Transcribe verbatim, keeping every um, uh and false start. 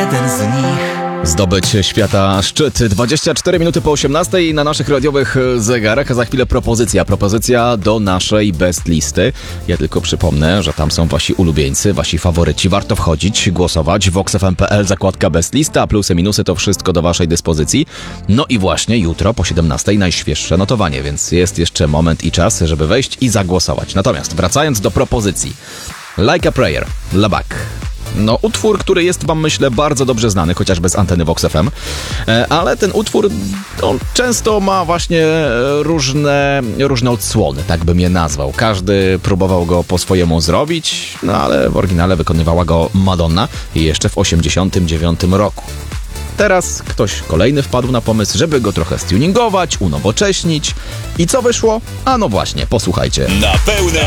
jeden z nich. Zdobyć świata szczyt. dwadzieścia cztery minuty po osiemnastej na naszych radiowych zegarach, a za chwilę propozycja. Propozycja do naszej best listy. Ja tylko przypomnę, że tam są wasi ulubieńcy, wasi faworyci. Warto wchodzić, głosować. vox f m kropka p l, zakładka best lista, plusy, minusy, to wszystko do waszej dyspozycji. No i właśnie jutro po siedemnastej najświeższe notowanie, więc jest jeszcze moment i czas, żeby wejść i zagłosować. Natomiast wracając do propozycji. Like a Prayer, Labak. No, utwór, który jest wam, myślę, bardzo dobrze znany, chociażby z anteny Vox F M, ale ten utwór on często ma właśnie różne, różne odsłony, tak bym je nazwał. Każdy próbował go po swojemu zrobić, no ale w oryginale wykonywała go Madonna jeszcze w osiemdziesiątym dziewiątym roku. Teraz ktoś kolejny wpadł na pomysł, żeby go trochę stuningować, unowocześnić. I co wyszło? A no właśnie, posłuchajcie. Na pełne